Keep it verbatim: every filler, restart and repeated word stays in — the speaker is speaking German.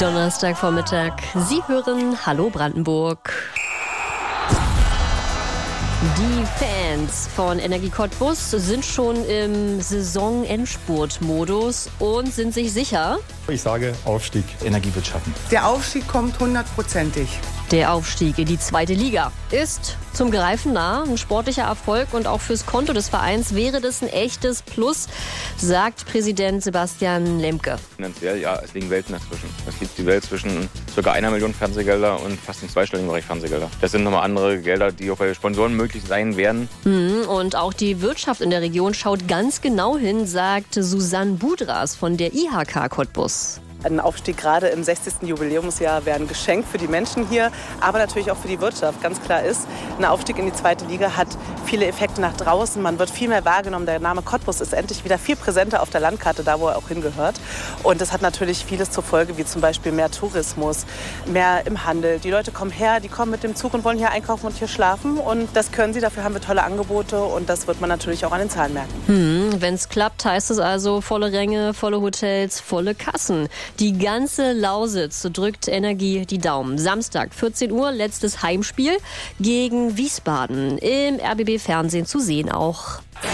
Donnerstagvormittag. Sie hören Hallo Brandenburg. Die Fans von Energie Cottbus sind schon im Saisonendspurt-Modus und sind sich sicher. Ich sage Aufstieg. Energie wird schaffen. Der Aufstieg kommt hundertprozentig. Der Aufstieg in die zweite Liga ist zum Greifen nah. Ein sportlicher Erfolg und auch fürs Konto des Vereins wäre das ein echtes Plus, sagt Präsident Sebastian Lemke. Finanziell, ja, es liegen Welten dazwischen. Es gibt die Welt zwischen ca. einer Million Fernsehgelder und fast im zweistelligen Bereich Fernsehgelder. Das sind nochmal andere Gelder, die auch bei Sponsoren möglich sein werden. Und auch die Wirtschaft in der Region schaut ganz genau hin, sagt Susanne Budras von der I H K Cottbus. Ein Aufstieg gerade im sechzigsten Jubiläumsjahr wäre ein Geschenk für die Menschen hier, aber natürlich auch für die Wirtschaft. Ganz klar ist, ein Aufstieg in die zweite Liga hat viele Effekte nach draußen. Man wird viel mehr wahrgenommen. Der Name Cottbus ist endlich wieder viel präsenter auf der Landkarte, da wo er auch hingehört. Und das hat natürlich vieles zur Folge, wie zum Beispiel mehr Tourismus, mehr im Handel. Die Leute kommen her, die kommen mit dem Zug und wollen hier einkaufen und hier schlafen. Und das können sie, dafür haben wir tolle Angebote und das wird man natürlich auch an den Zahlen merken. Hm, wenn es klappt, heißt es also volle Ränge, volle Hotels, volle Kassen. Die ganze Lausitz drückt Energie die Daumen. Samstag, vierzehn Uhr, letztes Heimspiel gegen Wiesbaden. Im R B B-Fernsehen zu sehen auch.